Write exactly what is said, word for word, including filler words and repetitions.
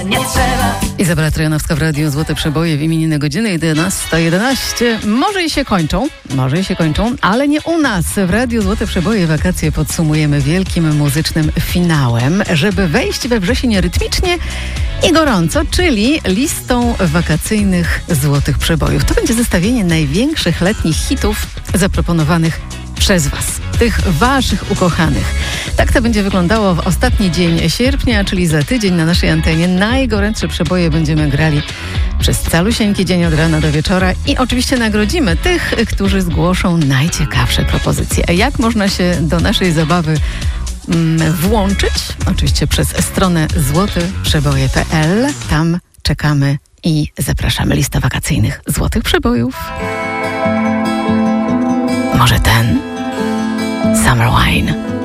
nie trzeba. Izabela Trojanowska w Radiu Złote Przeboje w imieniny godziny jedenasta jedenaście. Może i się kończą, może i się kończą, ale nie u nas. W Radiu Złote Przeboje wakacje podsumujemy wielkim muzycznym finałem, żeby wejść we wrzesień rytmicznie i gorąco, czyli listą wakacyjnych Złotych Przebojów. To będzie zestawienie największych letnich hitów zaproponowanych przez Was, tych Waszych ukochanych. Tak to będzie wyglądało w ostatni dzień sierpnia, czyli za tydzień na naszej antenie. Najgorętsze przeboje będziemy grali przez calusieńki dzień od rana do wieczora i oczywiście nagrodzimy tych, którzy zgłoszą najciekawsze propozycje. Jak można się do naszej zabawy mm, włączyć? Oczywiście przez stronę złote przeboje kropka p l. Tam czekamy i zapraszamy. Lista wakacyjnych Złotych Przebojów. Może ten? Summer Wine.